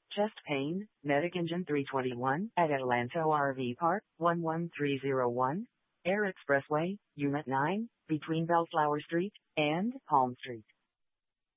Chest pain, Medic Engine 321 at Adelanto RV Park, 11301, Air Expressway, Unit 9, between Bellflower Street and Palm Street.